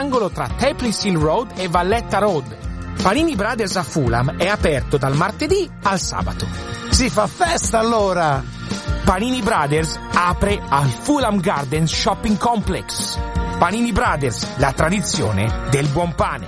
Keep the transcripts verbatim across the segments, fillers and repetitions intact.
angolo tra Tapley Hill Road e Valletta Road. Panini Brothers a Fulham è aperto dal martedì al sabato. Si fa festa allora! Panini Brothers apre al Fulham Gardens Shopping Complex. Panini Brothers, la tradizione del buon pane.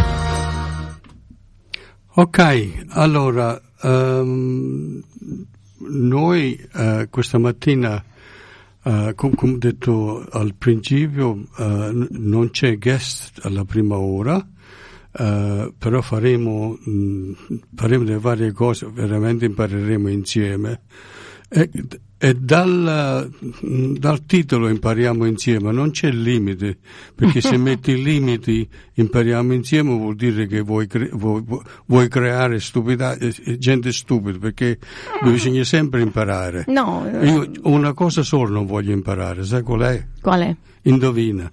Ok, allora um, noi uh, questa mattina, uh, com- come ho detto al principio, uh, non c'è guest alla prima ora, uh, però faremo, mh, faremo delle varie cose, veramente impareremo insieme. E, e dal, dal titolo impariamo insieme, non c'è limite, perché se metti limiti impariamo insieme vuol dire che vuoi, cre- vuoi, vuoi creare stupida- gente stupida, perché bisogna sempre imparare. No. Io una cosa solo non voglio imparare, sai qual è? Qual è? Indovina.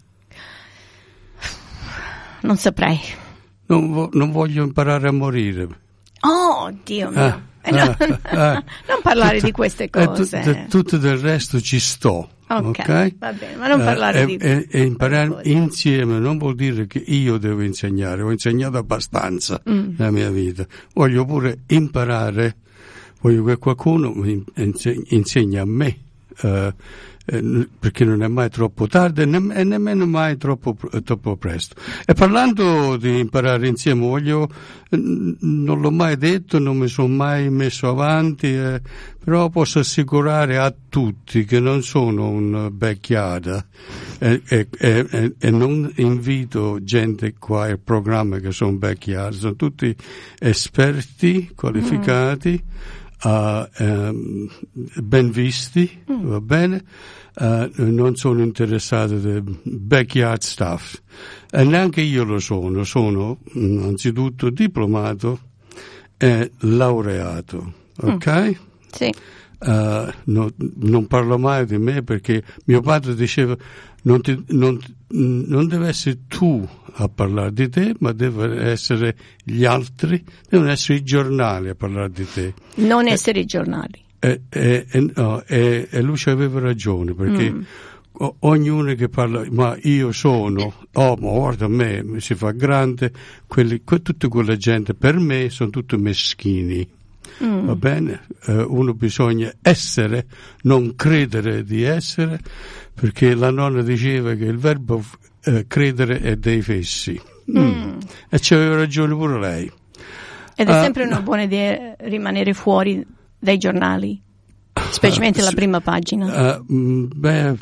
Non saprei. Non, vo- non voglio imparare a morire. Oh, Dio mio. Ah. Eh, no, Ah, ah, non parlare tutto, di queste cose. Tu, de, tutto del resto ci sto. Ok, Okay? va bene, ma non parlare uh, di e, e imparare cose. insieme non vuol dire che io devo insegnare, ho insegnato abbastanza mm. nella mia vita. Voglio pure imparare, voglio che qualcuno mi insegni, insegni a me, uh, eh, perché non è mai troppo tardi e, ne, e nemmeno mai troppo, troppo presto. E parlando di imparare insieme, voglio, non l'ho mai detto, non mi sono mai messo avanti, eh, però posso assicurare a tutti che non sono un becchiata e, e, e, e non invito gente qua al programma che sono becchiati, sono tutti esperti, qualificati, mm. Uh, um, ben visti, mm. va bene, uh, non sono interessato del backyard stuff e neanche io lo sono, sono anzitutto diplomato e laureato, ok? Mm. Sì. Uh, no, non parlo mai di me perché mio padre diceva non, ti, non, non deve essere tu a parlare di te, ma devono essere gli altri, devono essere i giornali a parlare di te. Non essere i giornali. E, e, e, no, e, e lui aveva ragione, perché mm. o, ognuno che parla, ma io sono, oh ma guarda me, mi si fa grande, quelli, que, tutta quella gente per me sono tutti meschini. Mm. Va bene? Uh, uno bisogna essere, non credere di essere, perché la nonna diceva che il verbo uh, credere è dei fessi. Mm. Mm. E c'aveva ragione pure lei. Ed è uh, sempre una buona idea rimanere fuori dai giornali, specialmente uh, la prima pagina. Uh, beh,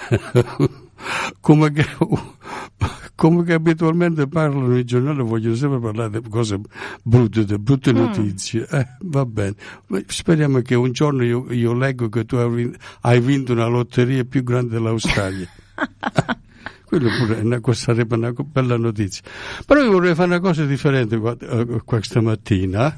come che... Come che abitualmente parlano i giornali, voglio sempre parlare di cose brutte, di brutte notizie. Mm. Eh, va bene. Speriamo che un giorno io, io leggo che tu hai vinto una lotteria più grande dell'Australia. Quello pure è una, sarebbe una bella notizia. Però io vorrei fare una cosa differente questa mattina.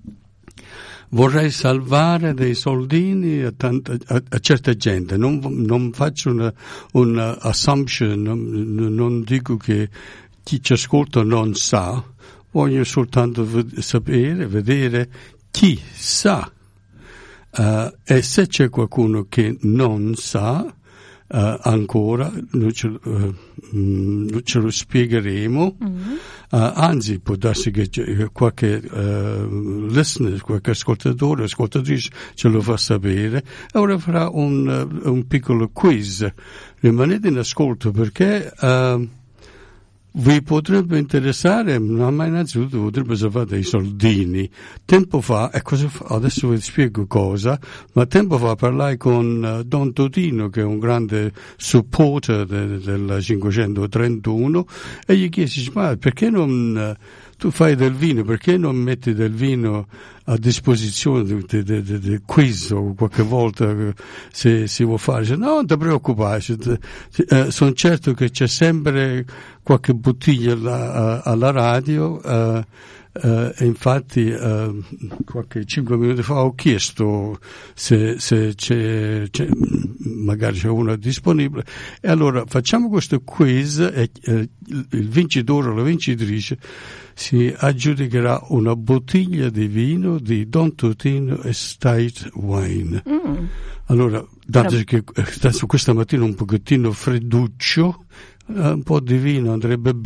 Vorrei salvare dei soldini a, tanta, a, a certa gente, non, non faccio una, una assumption, non, non dico che chi ci ascolta non sa, voglio soltanto v- sapere, vedere chi sa, uh, e se c'è qualcuno che non sa, Uh, ancora noi ce, uh, um, ce lo spiegheremo, mm-hmm. uh, anzi può darsi che qualche uh, listener, qualche ascoltatore, ascoltatrice ce lo fa sapere. Ora farà un, uh, un piccolo quiz, rimanete in ascolto perché uh, vi potrebbe interessare, ma innanzitutto potrebbe salvare dei soldini. Tempo fa, e cosa fa? Adesso vi spiego cosa, ma tempo fa parlai con uh, Don Totino, che è un grande supporter de, del cinquecentotrentuno, e gli chiesi, ma perché non... Uh, tu fai del vino, perché non metti del vino a disposizione del quiz o qualche volta se si vuole fare? Dice, no, non ti preoccupare, eh, sono certo che c'è sempre qualche bottiglia alla, alla radio, eh, eh, e infatti eh, qualche cinque minuti fa ho chiesto se, se c'è, c'è, magari c'è una disponibile, e allora facciamo questo quiz e eh, il vincitore o la vincitrice si aggiudicherà una bottiglia di vino di Don Totino Estate Wine. Mm. Allora, dato che adesso questa mattina un pochettino fredduccio, Un po' di vino andrebbe bene.